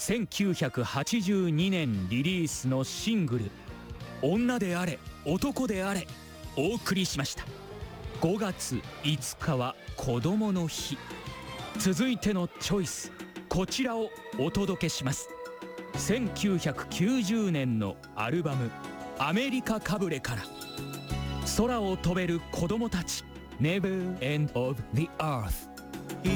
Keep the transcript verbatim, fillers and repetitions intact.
せんきゅうひゃくはちじゅうにねんリリースのシングル「女であれ男であれ」お送りしました。ごがついつかは子どもの日。続いてのチョイス、こちらをお届けします。せんきゅうひゃくきゅうじゅうねんのアルバム「アメリカかぶれ」から「空を飛べる子供たち Never End of the Earth」。